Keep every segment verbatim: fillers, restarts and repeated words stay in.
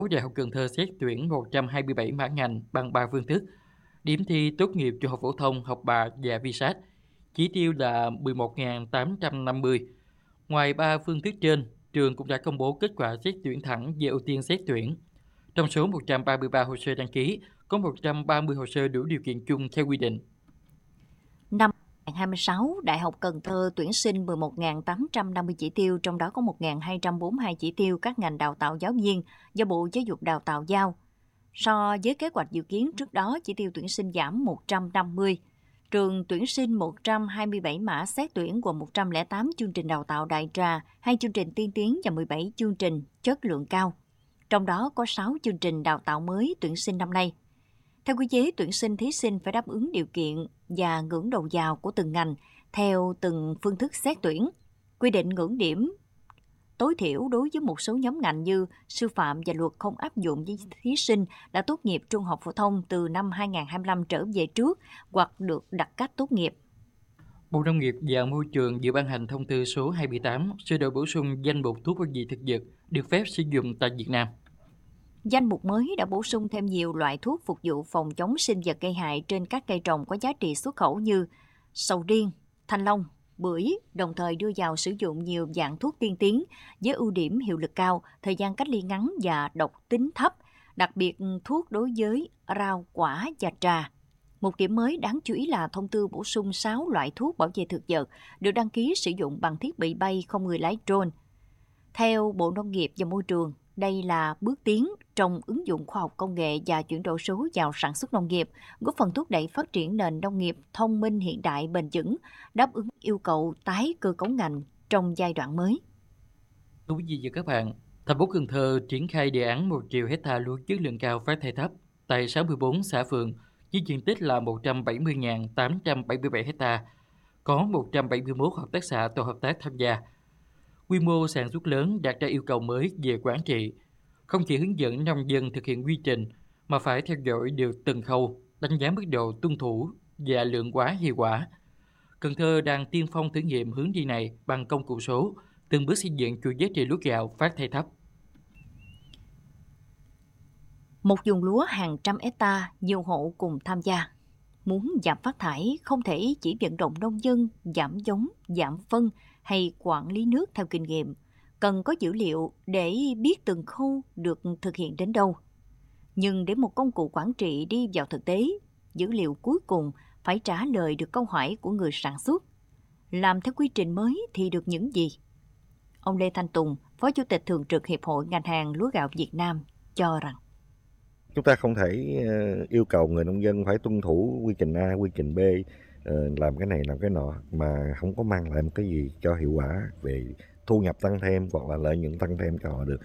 Đại học Cần Thơ xét tuyển một trăm hai mươi bảy mã ngành bằng ba phương thức. Điểm thi tốt nghiệp trung học phổ thông, học bạ và VSAT. Chỉ tiêu là mười một nghìn tám trăm năm mươi. Ngoài ba phương thức trên, trường cũng đã công bố kết quả xét tuyển thẳng về ưu tiên xét tuyển. Trong số một trăm ba mươi ba hồ sơ đăng ký, có một trăm ba mươi hồ sơ đủ điều kiện chung theo quy định. Năm hai nghìn không trăm hai mươi sáu, Đại học Cần Thơ tuyển sinh mười một nghìn tám trăm năm mươi chỉ tiêu, trong đó có một nghìn hai trăm bốn mươi hai chỉ tiêu các ngành đào tạo giáo viên do Bộ Giáo dục Đào tạo giao. So với kế hoạch dự kiến trước đó, chỉ tiêu tuyển sinh giảm một trăm năm mươi. Trường tuyển sinh một trăm hai mươi bảy mã xét tuyển gồm một trăm lẻ tám chương trình đào tạo đại trà, hai chương trình tiên tiến và mười bảy chương trình chất lượng cao. Trong đó có sáu chương trình đào tạo mới tuyển sinh năm nay. Theo quy chế tuyển sinh, thí sinh phải đáp ứng điều kiện và ngưỡng đầu vào của từng ngành theo từng phương thức xét tuyển. Quy định ngưỡng điểm tối thiểu đối với một số nhóm ngành như sư phạm và luật không áp dụng với thí sinh đã tốt nghiệp trung học phổ thông từ năm hai nghìn không trăm hai mươi lăm trở về trước hoặc được đặt cách tốt nghiệp. Bộ Nông nghiệp và Môi trường vừa ban hành thông tư số hai mươi tám sửa đổi bổ sung danh mục thuốc bảo vệ thực vật được phép sử dụng tại Việt Nam. Danh mục mới đã bổ sung thêm nhiều loại thuốc phục vụ phòng chống sinh vật gây hại trên các cây trồng có giá trị xuất khẩu như sầu riêng, thanh long, bưởi, đồng thời đưa vào sử dụng nhiều dạng thuốc tiên tiến với ưu điểm hiệu lực cao, thời gian cách ly ngắn và độc tính thấp, đặc biệt thuốc đối với rau, quả và trà. Một điểm mới đáng chú ý là thông tư bổ sung sáu loại thuốc bảo vệ thực vật được đăng ký sử dụng bằng thiết bị bay không người lái drone. Theo Bộ Nông nghiệp và Môi trường, đây là bước tiến trong ứng dụng khoa học công nghệ và chuyển đổi số vào sản xuất nông nghiệp, góp phần thúc đẩy phát triển nền nông nghiệp thông minh hiện đại bền vững, đáp ứng yêu cầu tái cơ cấu ngành trong giai đoạn mới. Thưa quý vị và các bạn, thành phố Cần Thơ triển khai đề án một triệu hecta lúa chất lượng cao phát thải thấp tại sáu mươi bốn xã phường với diện tích là một trăm bảy mươi nghìn tám trăm bảy mươi bảy hecta, có một trăm bảy mươi mốt hợp tác xã tổ hợp tác tham gia. Quy mô sản xuất lớn đặt ra yêu cầu mới về quản trị, không chỉ hướng dẫn nông dân thực hiện quy trình mà phải theo dõi được từng khâu, đánh giá mức độ tuân thủ và lượng quá hiệu quả. Cần Thơ đang tiên phong thử nghiệm hướng đi này bằng công cụ số, từng bước xây dựng chuỗi giá trị lúa gạo phát thải thấp. Một vùng lúa hàng trăm hecta, nhiều hộ cùng tham gia. Muốn giảm phát thải không thể chỉ vận động nông dân giảm giống, giảm phân hay quản lý nước theo kinh nghiệm. Cần có dữ liệu để biết từng khâu được thực hiện đến đâu. Nhưng để một công cụ quản trị đi vào thực tế, dữ liệu cuối cùng phải trả lời được câu hỏi của người sản xuất. Làm theo quy trình mới thì được những gì? Ông Lê Thanh Tùng, Phó Chủ tịch Thường trực Hiệp hội Ngành hàng Lúa gạo Việt Nam cho rằng chúng ta không thể yêu cầu người nông dân phải tuân thủ quy trình A, quy trình B, làm cái này làm cái nọ mà không có mang lại một cái gì cho hiệu quả về thu nhập tăng thêm hoặc là lợi nhuận tăng thêm cho họ được.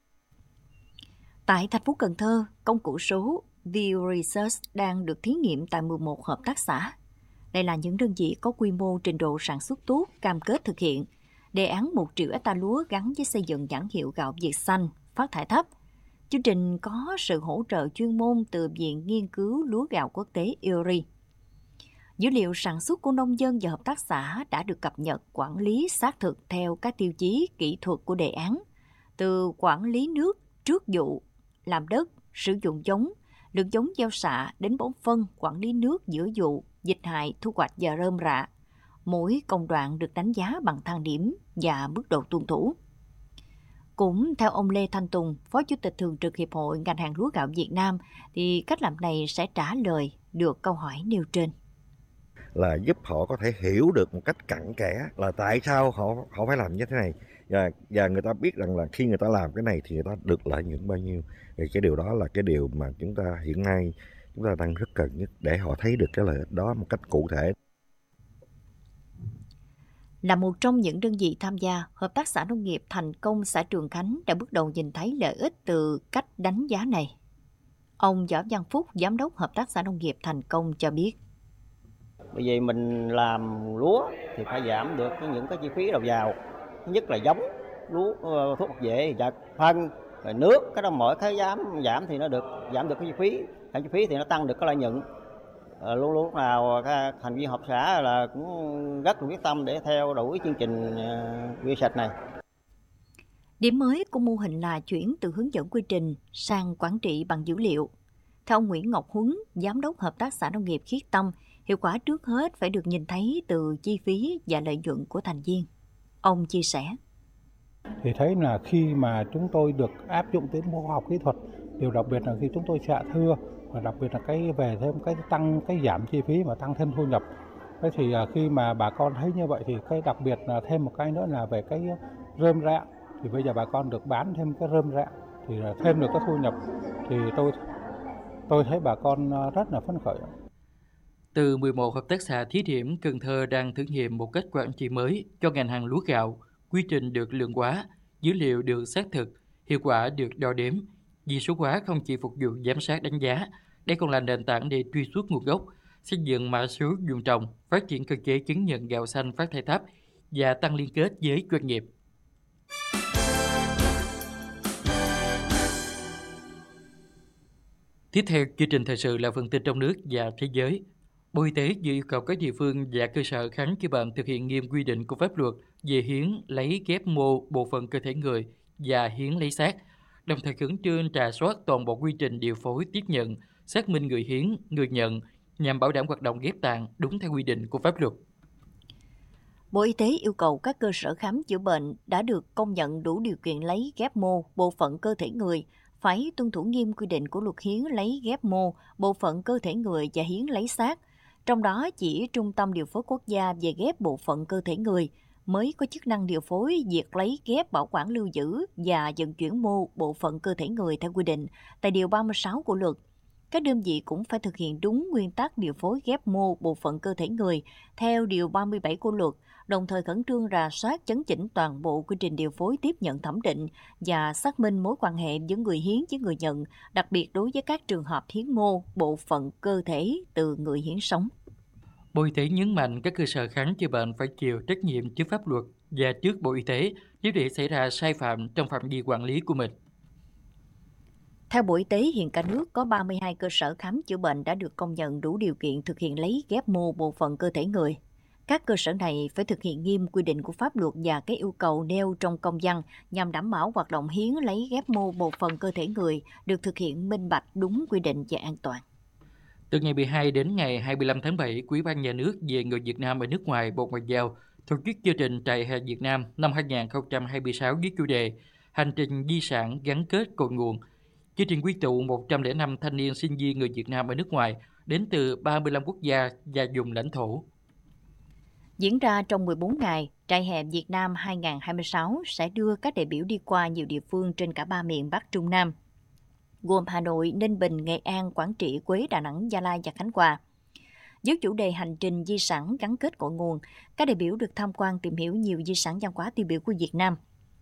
Tại thành phố Cần Thơ, công cụ số View Research đang được thí nghiệm tại mười một hợp tác xã. Đây là những đơn vị có quy mô trình độ sản xuất tốt, cam kết thực hiện. Đề án một triệu hecta lúa gắn với xây dựng nhãn hiệu gạo Việt xanh, phát thải thấp. Chương trình có sự hỗ trợ chuyên môn từ Viện Nghiên cứu Lúa gạo quốc tế i o rờ i. Dữ liệu sản xuất của nông dân và hợp tác xã đã được cập nhật, quản lý xác thực theo các tiêu chí kỹ thuật của đề án, từ quản lý nước trước vụ, làm đất, sử dụng giống, lượng giống gieo xạ đến bón phân, quản lý nước giữa vụ, dịch hại, thu hoạch và rơm rạ. Mỗi công đoạn được đánh giá bằng thang điểm và mức độ tuân thủ. Cũng theo ông Lê Thanh Tùng, Phó Chủ tịch Thường trực Hiệp hội Ngành hàng Lúa gạo Việt Nam, thì cách làm này sẽ trả lời được câu hỏi nêu trên. Là giúp họ có thể hiểu được một cách cặn kẽ là tại sao họ họ phải làm như thế này, và, và người ta biết rằng là khi người ta làm cái này thì người ta được lợi nhuận bao nhiêu. Thì cái điều đó là cái điều mà chúng ta hiện nay chúng ta đang rất cần nhất để họ thấy được cái lợi ích đó một cách cụ thể. Là một trong những đơn vị tham gia, Hợp tác xã Nông nghiệp Thành Công xã Trường Khánh đã bước đầu nhìn thấy lợi ích từ cách đánh giá này. Ông Võ Văn Phúc, Giám đốc Hợp tác xã Nông nghiệp Thành Công cho biết. Bởi vì mình làm lúa thì phải giảm được những cái chi phí đầu vào. Thứ nhất là giống, lúa, thuốc bảo vệ, phân, rồi nước, cái đó mỗi cái giảm giảm thì nó được giảm được cái chi phí, giảm chi phí thì nó tăng được cái lợi nhuận. À, luôn luôn nào các thành viên hợp xã là cũng rất là quyết tâm để theo đuổi chương trình uh, View sạch này. Điểm mới của mô hình là chuyển từ hướng dẫn quy trình sang quản trị bằng dữ liệu. Theo ông Nguyễn Ngọc Huấn, Giám đốc Hợp tác xã Nông nghiệp Khiết Tâm, hiệu quả trước hết phải được nhìn thấy từ chi phí và lợi nhuận của thành viên. Ông chia sẻ. Thì thấy là khi mà chúng tôi được áp dụng tiến bộ khoa học kỹ thuật, điều đặc biệt là khi chúng tôi xạ thưa, và đặc biệt là cái về thêm cái tăng cái giảm chi phí và tăng thêm thu nhập. Thế thì khi mà bà con thấy như vậy thì cái đặc biệt là thêm một cái nữa là về cái rơm rạ. Thì bây giờ bà con được bán thêm cái rơm rạ thì thêm được cái thu nhập, thì tôi tôi thấy bà con rất là phấn khởi. Từ mười một hợp tác xã thí điểm, Cần Thơ đang thử nghiệm một cách quản trị mới cho ngành hàng lúa gạo. Quy trình được lượng hóa, dữ liệu được xác thực, hiệu quả được đo đếm. Vì số hóa không chỉ phục vụ giám sát đánh giá, đây còn là nền tảng để truy xuất nguồn gốc, xây dựng mã số vùng trồng, phát triển cơ chế chứng nhận gạo xanh phát thải thấp và tăng liên kết với doanh nghiệp. Tiếp theo, chương trình thời sự là phần tin trong nước và thế giới. Bộ Y tế vừa yêu cầu các địa phương và cơ sở khám chữa bệnh thực hiện nghiêm quy định của pháp luật về hiến, lấy, ghép mô bộ phận cơ thể người và hiến lấy xác, đồng thời khẩn trương rà soát toàn bộ quy trình điều phối tiếp nhận, xác minh người hiến, người nhận nhằm bảo đảm hoạt động ghép tạng đúng theo quy định của pháp luật. Bộ Y tế yêu cầu các cơ sở khám chữa bệnh đã được công nhận đủ điều kiện lấy ghép mô bộ phận cơ thể người phải tuân thủ nghiêm quy định của luật hiến lấy ghép mô bộ phận cơ thể người và hiến lấy xác. Trong đó chỉ Trung tâm Điều phối Quốc gia về ghép bộ phận cơ thể người mới có chức năng điều phối việc lấy ghép, bảo quản, lưu giữ và vận chuyển mô bộ phận cơ thể người theo quy định tại Điều ba mươi sáu của luật. Các đơn vị cũng phải thực hiện đúng nguyên tắc điều phối ghép mô bộ phận cơ thể người theo Điều ba mươi bảy của luật, đồng thời khẩn trương rà soát chấn chỉnh toàn bộ quy trình điều phối tiếp nhận thẩm định và xác minh mối quan hệ giữa người hiến với người nhận, đặc biệt đối với các trường hợp hiến mô bộ phận cơ thể từ người hiến sống. Bộ Y tế nhấn mạnh các cơ sở khám chữa bệnh phải chịu trách nhiệm trước pháp luật và trước Bộ Y tế nếu để xảy ra sai phạm trong phạm vi quản lý của mình. Theo Bộ Y tế, hiện cả nước có ba mươi hai cơ sở khám chữa bệnh đã được công nhận đủ điều kiện thực hiện lấy ghép mô bộ phận cơ thể người. Các cơ sở này phải thực hiện nghiêm quy định của pháp luật và các yêu cầu nêu trong công văn nhằm đảm bảo hoạt động hiến lấy ghép mô bộ phận cơ thể người được thực hiện minh bạch, đúng quy định và an toàn. Từ ngày mười hai đến ngày hai mươi lăm tháng bảy, Ủy ban Nhà nước về người Việt Nam ở nước ngoài, Bộ Ngoại giao tổ chức chương trình Trại hè Việt Nam năm hai không hai sáu với chủ đề Hành trình di sản gắn kết cội nguồn. Chương trình quy tụ một trăm lẻ năm thanh niên sinh viên người Việt Nam ở nước ngoài đến từ ba mươi lăm quốc gia và vùng lãnh thổ. Diễn ra trong mười bốn ngày, Trại hè Việt Nam hai không hai sáu sẽ đưa các đại biểu đi qua nhiều địa phương trên cả ba miền Bắc Trung Nam, gồm Hà Nội, Ninh Bình, Nghệ An, Quảng Trị, Quế, Đà Nẵng, Gia Lai và Khánh Hòa. Với chủ đề Hành trình di sản gắn kết cội nguồn, các đại biểu được tham quan tìm hiểu nhiều di sản văn hóa tiêu biểu của Việt Nam.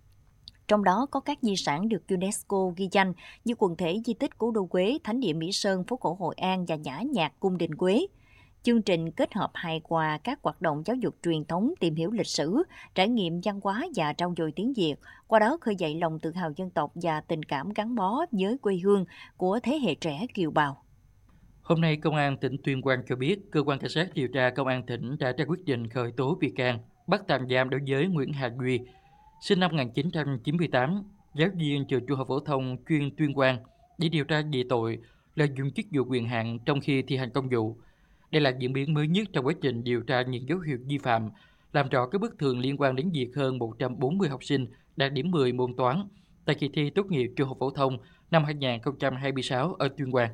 Trong đó có các di sản được UNESCO ghi danh như quần thể di tích Cố đô Quế, Thánh địa Mỹ Sơn, phố cổ Hội An và nhã nhạc cung đình Quế. Chương trình kết hợp hài hòa các hoạt động giáo dục truyền thống, tìm hiểu lịch sử, trải nghiệm văn hóa và trau dồi tiếng Việt, qua đó khơi dậy lòng tự hào dân tộc và tình cảm gắn bó với quê hương của thế hệ trẻ kiều bào. Hôm nay, Công an tỉnh Tuyên Quang cho biết, Cơ quan Cảnh sát điều tra Công an tỉnh đã ra quyết định khởi tố bị can, bắt tạm giam đối với Nguyễn Hà Duy, sinh năm một nghìn chín trăm chín mươi tám, giáo viên trường Trung học phổ thông chuyên Tuyên Quang, để điều tra về tội lợi dụng chức vụ quyền hạn trong khi thi hành công vụ. Đây là diễn biến mới nhất trong quá trình điều tra những dấu hiệu vi phạm, làm rõ các bất thường liên quan đến việc hơn một trăm bốn mươi học sinh đạt điểm mười môn toán tại kỳ thi tốt nghiệp trung học phổ thông năm hai không hai sáu ở Tuyên Quang.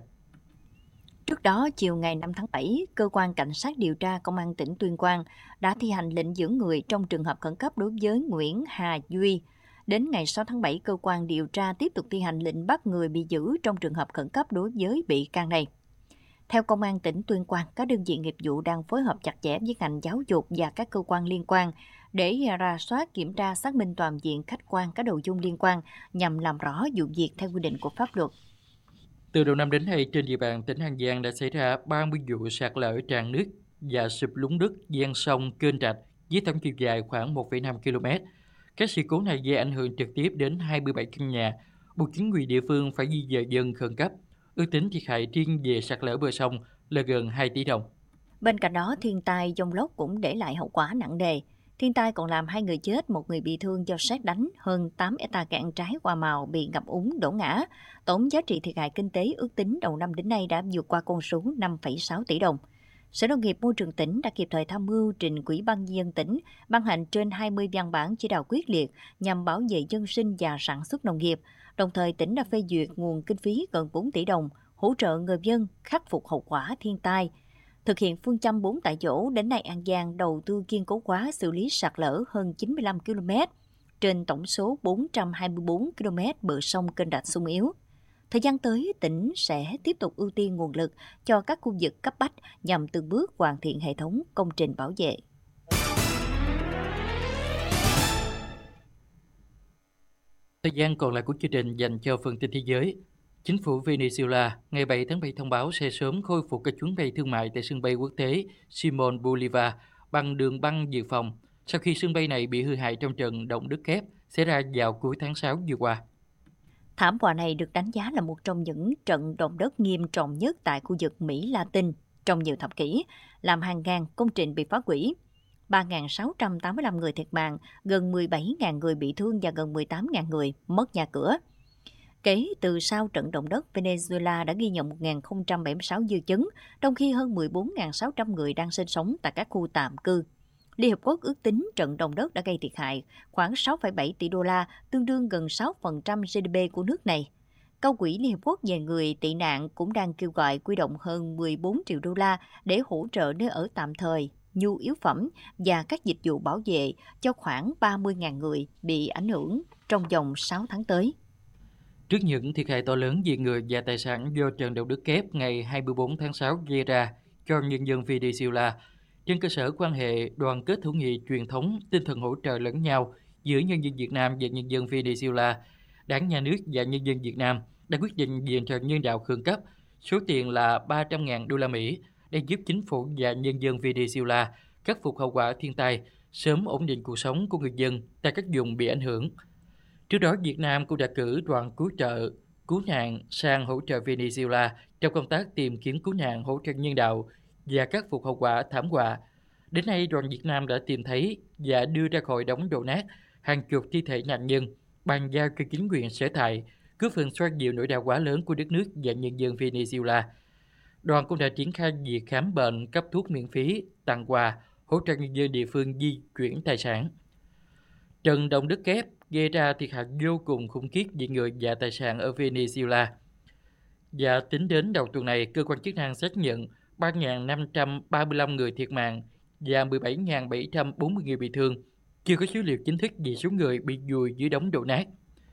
Trước đó, chiều ngày năm tháng bảy, Cơ quan Cảnh sát điều tra Công an tỉnh Tuyên Quang đã thi hành lệnh giữ người trong trường hợp khẩn cấp đối với Nguyễn Hà Duy. Đến ngày sáu tháng bảy, cơ quan điều tra tiếp tục thi hành lệnh bắt người bị giữ trong trường hợp khẩn cấp đối với bị can này. Theo Công an tỉnh Tuyên Quang, các đơn vị nghiệp vụ đang phối hợp chặt chẽ với ngành giáo dục và các cơ quan liên quan để rà soát, kiểm tra, xác minh toàn diện, khách quan các nội dung liên quan nhằm làm rõ vụ việc theo quy định của pháp luật. Từ đầu năm đến nay, trên địa bàn tỉnh An Giang đã xảy ra ba mươi vụ sạt lở tràn nước và sụp lún đất ven sông kênh rạch với tổng chiều dài khoảng một phẩy năm ki lô mét. Các sự cố này gây ảnh hưởng trực tiếp đến hai mươi bảy căn nhà, buộc chính quyền địa phương phải di dời dân khẩn cấp. Ước tính thiệt hại riêng về sạt lở bờ sông là gần hai tỷ đồng. Bên cạnh đó, thiên tai dông lốc cũng để lại hậu quả nặng nề. Thiên tai còn làm hai người chết, một người bị thương do sét đánh, hơn tám hecta cạn trái hoa màu bị ngập úng đổ ngã. Tổng giá trị thiệt hại kinh tế ước tính đầu năm đến nay đã vượt qua con số năm phẩy sáu tỷ đồng. Sở Nông nghiệp Môi trường tỉnh đã kịp thời tham mưu trình Ủy ban nhân dân tỉnh ban hành trên hai mươi văn bản chỉ đạo quyết liệt nhằm bảo vệ dân sinh và sản xuất nông nghiệp. Đồng thời, tỉnh đã phê duyệt nguồn kinh phí gần bốn tỷ đồng hỗ trợ người dân khắc phục hậu quả thiên tai. Thực hiện phương châm bốn tại chỗ, đến nay An Giang đầu tư kiên cố hóa xử lý sạt lở hơn chín mươi lăm ki lô mét trên tổng số bốn trăm hai mươi tư ki lô mét bờ sông kênh rạch sung yếu. Thời gian tới, tỉnh sẽ tiếp tục ưu tiên nguồn lực cho các khu vực cấp bách nhằm từng bước hoàn thiện hệ thống công trình bảo vệ. Thời gian còn lại của chương trình dành cho phần tin thế giới. Chính phủ Venezuela ngày bảy tháng bảy thông báo sẽ sớm khôi phục các chuyến bay thương mại tại sân bay quốc tế Simón Bolívar bằng đường băng dự phòng sau khi sân bay này bị hư hại trong trận động đất kép xảy ra vào cuối tháng sáu vừa qua. Thảm họa này được đánh giá là một trong những trận động đất nghiêm trọng nhất tại khu vực Mỹ Latin trong nhiều thập kỷ, làm hàng ngàn công trình bị phá hủy, ba nghìn sáu trăm tám mươi lăm người thiệt mạng, gần mười bảy nghìn người bị thương và gần mười tám nghìn người mất nhà cửa. Kể từ sau trận động đất, Venezuela đã ghi nhận một nghìn không trăm bảy mươi sáu dư chấn, trong khi hơn mười bốn nghìn sáu trăm người đang sinh sống tại các khu tạm cư. Liên Hợp Quốc ước tính trận động đất đã gây thiệt hại khoảng sáu phẩy bảy tỷ đô la, tương đương gần sáu phần trăm giê đê pê của nước này. Cao quỹ Liên Hợp Quốc về người tị nạn cũng đang kêu gọi quy động hơn mười bốn triệu đô la để hỗ trợ nơi ở tạm thời, nhu yếu phẩm và các dịch vụ bảo vệ cho khoảng ba mươi nghìn người bị ảnh hưởng trong vòng sáu tháng tới. Trước những thiệt hại to lớn về người và tài sản do trận động đất kép ngày hai mươi tư tháng sáu gây ra cho nhân dân Venezuela, trên cơ sở quan hệ đoàn kết hữu nghị truyền thống, tinh thần hỗ trợ lẫn nhau giữa nhân dân Việt Nam và nhân dân Venezuela, Đảng, Nhà nước và nhân dân Việt Nam đã quyết định viện trợ nhân đạo khẩn cấp số tiền là ba trăm nghìn đô la Mỹ để giúp chính phủ và nhân dân Venezuela khắc phục hậu quả thiên tai, sớm ổn định cuộc sống của người dân tại các vùng bị ảnh hưởng. Trước đó, Việt Nam cũng đã cử đoàn cứu trợ, cứu nạn sang hỗ trợ Venezuela trong công tác tìm kiếm cứu nạn, hỗ trợ nhân đạo và khắc phục hậu quả thảm họa. Đến nay, đoàn Việt Nam đã tìm thấy và đưa ra khỏi đống đổ nát hàng chục thi thể nạn nhân, bàn giao cho chính quyền sở tại, góp phần xoa dịu nỗi đau quá lớn của đất nước và nhân dân Venezuela. Đoàn cũng đã triển khai việc khám bệnh, cấp thuốc miễn phí, tặng quà, hỗ trợ nhân dân địa phương di chuyển tài sản. Trận động đất kép gây ra thiệt hại vô cùng khủng khiếp về người và tài sản ở Venezuela. Và tính đến đầu tuần này, cơ quan chức năng xác nhận ba nghìn năm trăm ba mươi lăm người thiệt mạng và mười bảy nghìn bảy trăm bốn mươi người bị thương. Chưa có số liệu chính thức về số người bị vùi dưới đống đổ nát.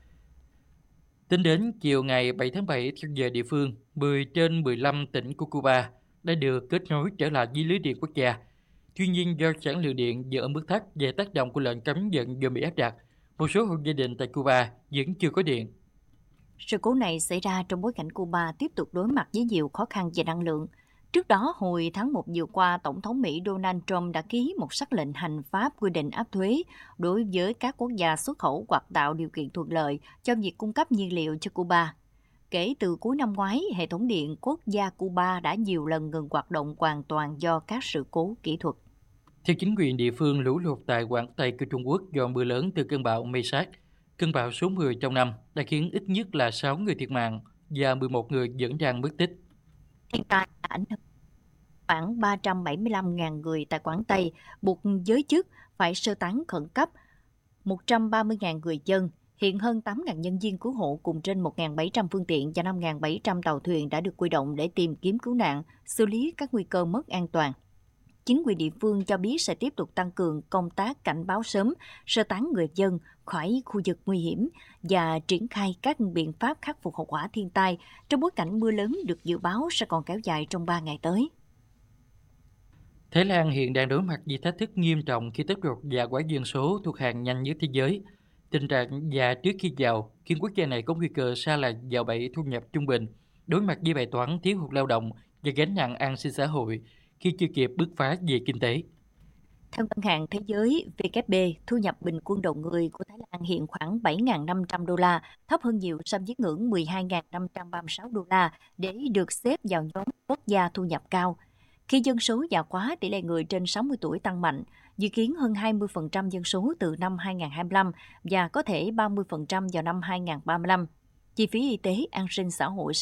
Tính đến chiều ngày bảy tháng bảy theo giờ địa phương, mười trên mười lăm tỉnh của Cuba đã được kết nối trở lại với lưới điện quốc gia. Tuy nhiên, do sản lượng điện vẫn ở mức thấp và tác động của lệnh cấm vận do Mỹ áp đặt, một số hộ gia đình tại Cuba vẫn chưa có điện. Sự cố này xảy ra trong bối cảnh Cuba tiếp tục đối mặt với nhiều khó khăn về năng lượng. Trước đó, hồi tháng một vừa qua, Tổng thống Mỹ Donald Trump đã ký một sắc lệnh hành pháp quy định áp thuế đối với các quốc gia xuất khẩu hoặc tạo điều kiện thuận lợi cho việc cung cấp nhiên liệu cho Cuba. Kể từ cuối năm ngoái, hệ thống điện quốc gia Cuba đã nhiều lần ngừng hoạt động hoàn toàn do các sự cố kỹ thuật. Theo chính quyền địa phương, lũ lụt tại Quảng Tây của Trung Quốc do mưa lớn từ cơn bão Mesach, cơn bão số mười trong năm, đã khiến ít nhất là sáu người thiệt mạng và mười một người vẫn đang mất tích. Thiên tai đã ảnh hưởng khoảng ba trăm bảy mươi lăm nghìn người tại Quảng Tây, buộc giới chức phải sơ tán khẩn cấp một trăm ba mươi nghìn người dân. Hiện hơn tám nghìn nhân viên cứu hộ cùng trên một nghìn bảy trăm phương tiện và năm nghìn bảy trăm tàu thuyền đã được huy động để tìm kiếm cứu nạn, xử lý các nguy cơ mất an toàn. Chính quyền địa phương cho biết sẽ tiếp tục tăng cường công tác cảnh báo sớm, sơ tán người dân khỏi khu vực nguy hiểm và triển khai các biện pháp khắc phục hậu quả thiên tai trong bối cảnh mưa lớn được dự báo sẽ còn kéo dài trong ba ngày tới. Thái Lan hiện đang đối mặt với thách thức nghiêm trọng khi tốc độ già hóa dân số thuộc hàng nhanh nhất thế giới. Tình trạng già trước khi giàu khiến quốc gia này có nguy cơ sa là vào bẫy thu nhập trung bình, đối mặt với bài toán thiếu hụt lao động và gánh nặng an sinh xã hội khi chưa kịp bứt phá về kinh tế. Theo Ngân hàng Thế giới W F P, thu nhập bình quân đầu người của Thái Lan hiện khoảng bảy nghìn năm trăm đô la, thấp hơn nhiều so với ngưỡng mười hai nghìn năm trăm ba mươi sáu đô la để được xếp vào nhóm quốc gia thu nhập cao. Khi dân số già hóa, tỷ lệ người trên sáu mươi tuổi tăng mạnh, dự kiến hơn hai mươi phần trăm dân số từ năm hai không hai lăm và có thể ba mươi phần trăm vào năm hai không ba lăm. Chi phí y tế, an sinh xã hội